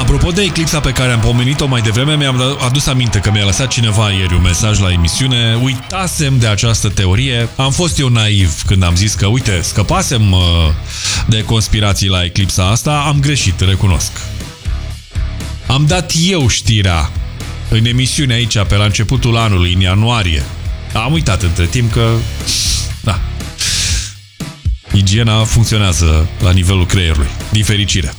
Apropo de eclipsa pe care am pomenit-o mai devreme, mi-am adus aminte că mi-a lăsat cineva ieri un mesaj la emisiune. Uitasem de această teorie. Am fost eu naiv când am zis că, uite, scăpasem de conspirații la eclipsa asta. Am greșit, recunosc. Am dat eu știrea în emisiune aici, pe la începutul anului, în ianuarie. Am uitat între timp că... Da. Igiena funcționează la nivelul creierului. Din fericire.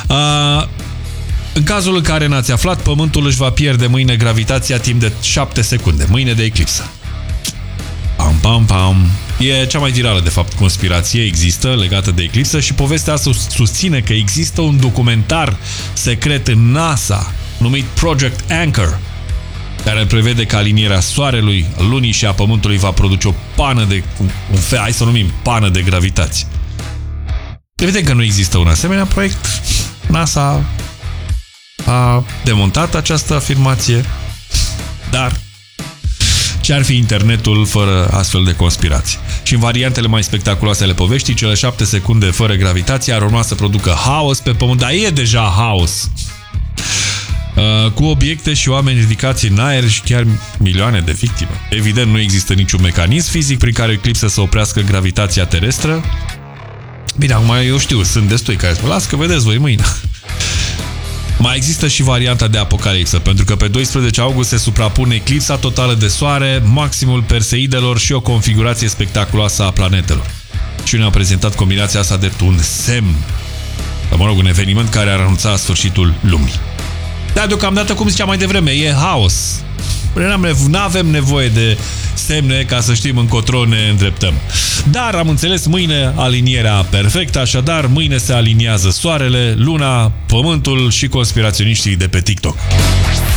În cazul în care n-ați aflat, Pământul își va pierde mâine gravitația timp de 7 secunde. Mâine de eclipsă. Pam, pam, pam. E cea mai virală, de fapt, conspirație există legată de eclipsă și povestea asta susține că există un documentar secret în NASA numit Project Anchor, care prevede că alinierea Soarelui, Lunii și a Pământului va produce o pană de... hai să o numim pană de gravitație. Evident că nu există un asemenea proiect. NASA a demontat această afirmație, dar ce ar fi internetul fără astfel de conspirații? Și în variantele mai spectaculoase ale poveștii, cele 7 secunde fără gravitație ar urma să producă haos pe Pământ, dar e deja haos. Cu obiecte și oameni ridicați în aer și chiar milioane de victime. Evident, nu există niciun mecanism fizic prin care o eclipsă să oprească gravitația terestră. Bine, acum eu știu, sunt destui care spun, las că vedeți voi mâine. Mai există și varianta de apocalipsă, pentru că pe 12 august se suprapune eclipsa totală de soare, maximul perseidelor și o configurație spectaculoasă a planetelor. Și ne-a prezentat combinația asta de un semn, mă rog, un eveniment care ar anunța sfârșitul lumii. Dar deocamdată, cum ziceam mai devreme, e haos. Nu avem nevoie de semne ca să știm încotro ne îndreptăm. Dar am înțeles, mâine alinierea perfectă, așadar mâine se aliniază Soarele, Luna, Pământul și conspiraționiștii de pe TikTok.